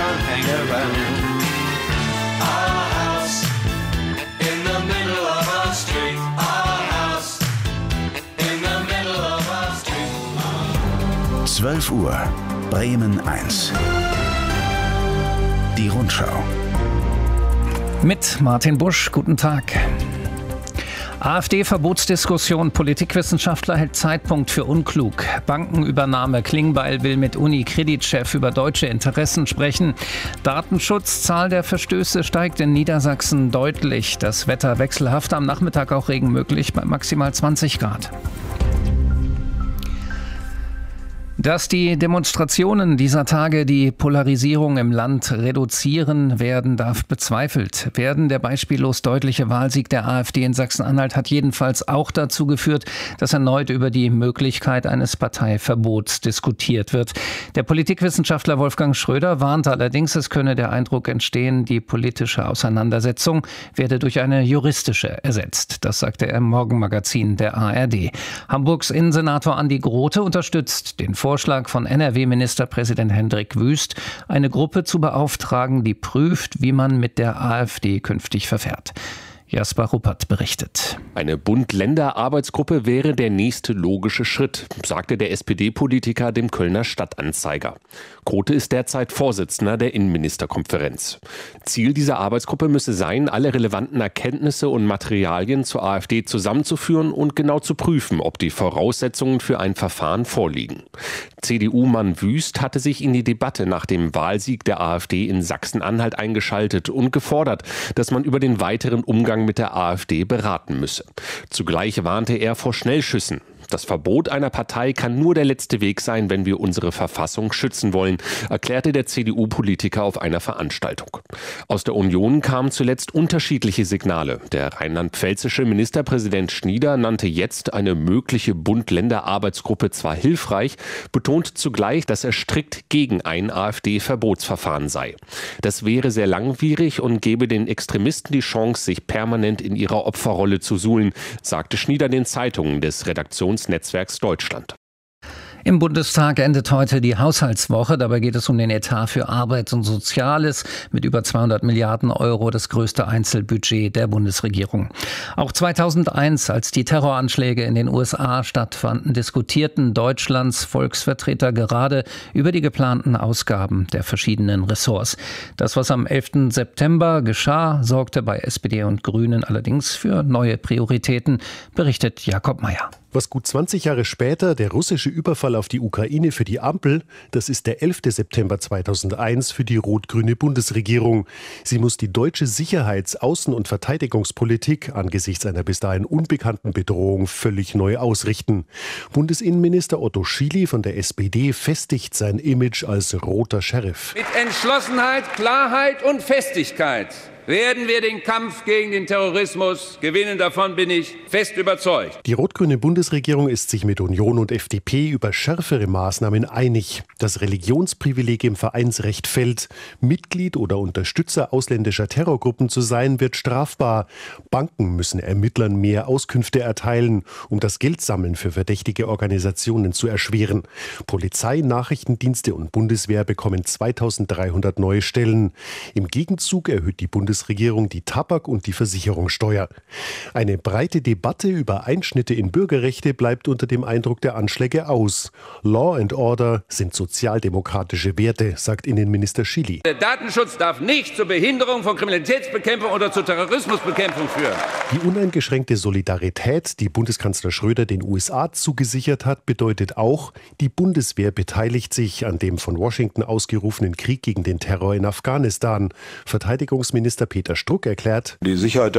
around, hang around. Our house in the middle of our street. Our house in the middle of our street. 12 Uhr, Bremen 1. Die Rundschau. Mit Martin Busch, guten Tag. AfD-Verbotsdiskussion, Politikwissenschaftler hält Zeitpunkt für unklug. Bankenübernahme, Klingbeil will mit Unikreditchef über deutsche Interessen sprechen. Datenschutz, Zahl der Verstöße steigt in Niedersachsen deutlich. Das Wetter wechselhaft, am Nachmittag auch Regen möglich bei maximal 20 Grad. Dass die Demonstrationen dieser Tage die Polarisierung im Land reduzieren werden, darf bezweifelt werden. Der beispiellos deutliche Wahlsieg der AfD in Sachsen-Anhalt hat jedenfalls auch dazu geführt, dass erneut über die Möglichkeit eines Parteiverbots diskutiert wird. Der Politikwissenschaftler Wolfgang Schröder warnt allerdings, es könne der Eindruck entstehen, die politische Auseinandersetzung werde durch eine juristische ersetzt. Das sagte er im Morgenmagazin der ARD. Hamburgs Innensenator Andi Grote unterstützt den Vorschlag von NRW-Ministerpräsident Hendrik Wüst, eine Gruppe zu beauftragen, die prüft, wie man mit der AfD künftig verfährt. Jasper Ruppert berichtet. Eine Bund-Länder-Arbeitsgruppe wäre der nächste logische Schritt, sagte der SPD-Politiker dem Kölner Stadtanzeiger. Grote ist derzeit Vorsitzender der Innenministerkonferenz. Ziel dieser Arbeitsgruppe müsse sein, alle relevanten Erkenntnisse und Materialien zur AfD zusammenzuführen und genau zu prüfen, ob die Voraussetzungen für ein Verfahren vorliegen. CDU-Mann Wüst hatte sich in die Debatte nach dem Wahlsieg der AfD in Sachsen-Anhalt eingeschaltet und gefordert, dass man über den weiteren Umgang mit der AfD beraten müsse. Zugleich warnte er vor Schnellschüssen. Das Verbot einer Partei kann nur der letzte Weg sein, wenn wir unsere Verfassung schützen wollen, erklärte der CDU-Politiker auf einer Veranstaltung. Aus der Union kamen zuletzt unterschiedliche Signale. Der rheinland-pfälzische Ministerpräsident Schnieder nannte jetzt eine mögliche Bund-Länder-Arbeitsgruppe zwar hilfreich, betont zugleich, dass er strikt gegen ein AfD-Verbotsverfahren sei. Das wäre sehr langwierig und gebe den Extremisten die Chance, sich permanent in ihrer Opferrolle zu suhlen, sagte Schnieder den Zeitungen des Redaktionsnetzwerks Deutschland. Im Bundestag endet heute die Haushaltswoche. Dabei geht es um den Etat für Arbeit und Soziales mit über 200 Milliarden Euro, das größte Einzelbudget der Bundesregierung. Auch 2001, als die Terroranschläge in den USA stattfanden, diskutierten Deutschlands Volksvertreter gerade über die geplanten Ausgaben der verschiedenen Ressorts. Das, was am 11. September geschah, sorgte bei SPD und Grünen allerdings für neue Prioritäten, berichtet Jakob Mayer. Was gut 20 Jahre später der russische Überfall auf die Ukraine für die Ampel, das ist der 11. September 2001 für die rot-grüne Bundesregierung. Sie muss die deutsche Sicherheits-, Außen- und Verteidigungspolitik angesichts einer bis dahin unbekannten Bedrohung völlig neu ausrichten. Bundesinnenminister Otto Schily von der SPD festigt sein Image als roter Sheriff. Mit Entschlossenheit, Klarheit und Festigkeit werden wir den Kampf gegen den Terrorismus gewinnen. Davon bin ich fest überzeugt. Die rot-grüne Bundesregierung ist sich mit Union und FDP über schärfere Maßnahmen einig. Das Religionsprivileg im Vereinsrecht fällt. Mitglied oder Unterstützer ausländischer Terrorgruppen zu sein, wird strafbar. Banken müssen Ermittlern mehr Auskünfte erteilen, um das Geldsammeln für verdächtige Organisationen zu erschweren. Polizei, Nachrichtendienste und Bundeswehr bekommen 2300 neue Stellen. Im Gegenzug erhöht die Bundesregierung die Tabak- und die Versicherungssteuer. Eine breite Debatte über Einschnitte in Bürgerrechte bleibt unter dem Eindruck der Anschläge aus. Law and Order sind sozialdemokratische Werte, sagt Innenminister Schily. Der Datenschutz darf nicht zur Behinderung von Kriminalitätsbekämpfung oder zur Terrorismusbekämpfung führen. Die uneingeschränkte Solidarität, die Bundeskanzler Schröder den USA zugesichert hat, bedeutet auch, die Bundeswehr beteiligt sich an dem von Washington ausgerufenen Krieg gegen den Terror in Afghanistan. Verteidigungsminister Peter Struck erklärt: Die Sicherheit